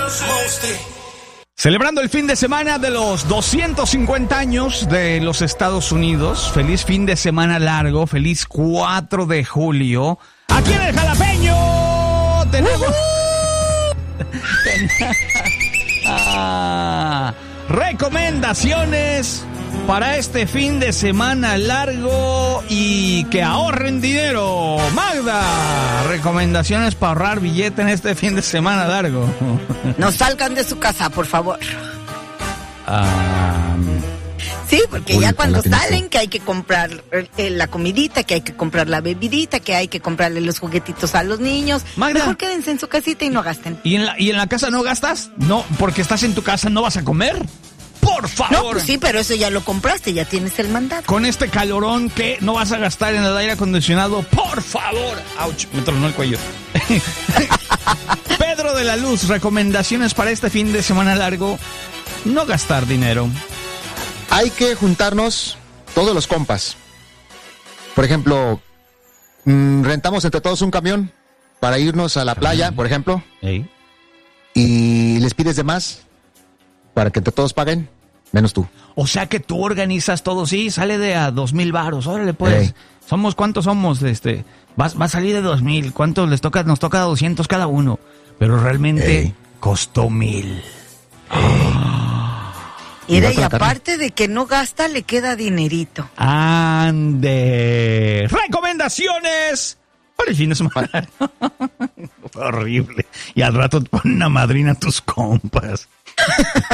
Celebrando el fin de semana de los 250 años de los Estados Unidos. Feliz fin de semana largo, feliz 4 de julio. Aquí en el Jalapeño tenemos... recomendaciones para este fin de semana largo y que ahorren dinero. Magda, recomendaciones para ahorrar billete en este fin de semana largo. No salgan de su casa, por favor. Sí, porque ya cuando salen que hay que comprar la comidita, que hay que comprar la bebidita, que hay que comprarle los juguetitos a los niños. Magda, mejor quédense en su casita y no gasten. ¿Y en la casa no gastas? No, porque estás en tu casa, ¿no vas a comer? ¡Por favor! No, pues sí, pero eso ya lo compraste, ya tienes el mandato. Con este calorón, ¿qué? ¿No vas a gastar en el aire acondicionado? ¡Por favor! ¡Auch! Me tronó el cuello. Pedro de la Luz, recomendaciones para este fin de semana largo. No gastar dinero. Hay que juntarnos todos los compas. Por ejemplo, rentamos entre todos un camión para irnos a la playa, por ejemplo. ¿Eh? Y les pides de más para que entre todos paguen, menos tú. O sea que tú organizas todo, sí, sale de a 2,000 varos, órale pues. ¿Cuántos somos? Va a salir de 2,000, ¿cuántos les toca? Nos toca 200 cada uno, pero realmente costó 1,000. Mira, y aparte de que no gasta, le queda dinerito. ¡Ande! ¡Recomendaciones para el fin de semana! Horrible. Y al rato te ponen una madrina a tus compas.